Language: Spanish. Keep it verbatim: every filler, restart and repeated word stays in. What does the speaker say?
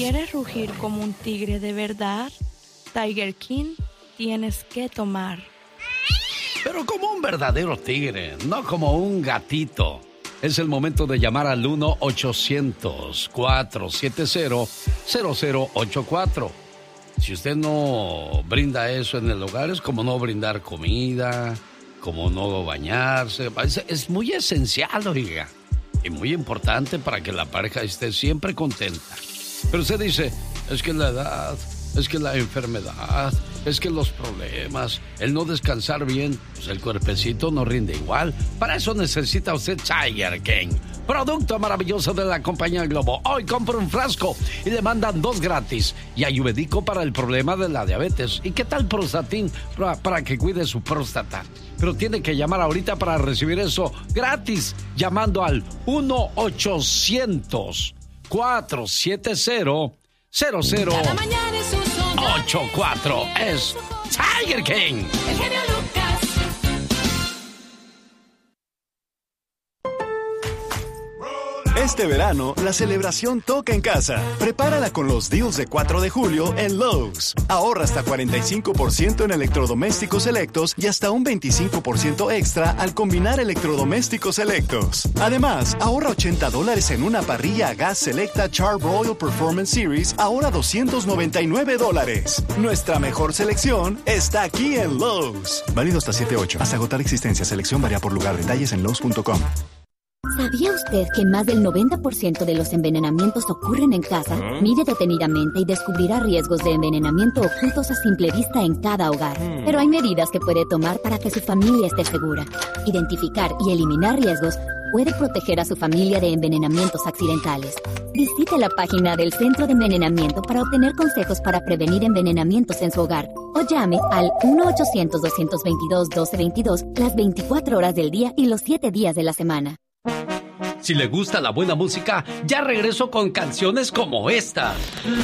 quieres rugir como un tigre de verdad, Tiger King tienes que tomar. Pero como un verdadero tigre, no como un gatito. Es el momento de llamar al uno ochocientos, cuatrocientos setenta, cero cero ocho cuatro. Si usted no brinda eso en el hogar, es como no brindar comida, como no bañarse. Es, es muy esencial, oiga, y muy importante para que la pareja esté siempre contenta. Pero usted dice, es que la edad, es que la enfermedad, es que los problemas, el no descansar bien, pues el cuerpecito no rinde igual. Para eso necesita usted Tiger King, producto maravilloso de la compañía Globo. Hoy compra un frasco y le mandan dos gratis. Y ayurvédico para el problema de la diabetes. ¿Y qué tal Prostatin para, para que cuide su próstata? Pero tiene que llamar ahorita para recibir eso gratis, llamando al uno ochocientos, cuatrocientos setenta, cero cero ocho cuatro. Es Tiger King. El genio Lucas. Este verano, la celebración toca en casa. Prepárala con los deals de cuatro de julio en Lowe's. Ahorra hasta cuarenta y cinco por ciento en electrodomésticos selectos y hasta un veinticinco por ciento extra al combinar electrodomésticos selectos. Además, ahorra ochenta dólares en una parrilla a gas selecta Char-Broil Performance Series, ahora doscientos noventa y nueve dólares. Nuestra mejor selección está aquí en Lowe's. Válido hasta siete ocho. Hasta agotar existencia. Selección varía por lugar. Detalles en Lowe's punto com. ¿Sabía usted que más del noventa por ciento de los envenenamientos ocurren en casa? ¿Eh? Mire detenidamente y descubrirá riesgos de envenenamiento ocultos a simple vista en cada hogar. Mm. Pero hay medidas que puede tomar para que su familia esté segura. Identificar y eliminar riesgos puede proteger a su familia de envenenamientos accidentales. Visite la página del Centro de Envenenamiento para obtener consejos para prevenir envenenamientos en su hogar. O llame al uno ochocientos, doscientos veintidós, doce veintidós las veinticuatro horas del día y los siete días de la semana. Si le gusta la buena música, ya regreso con canciones como esta.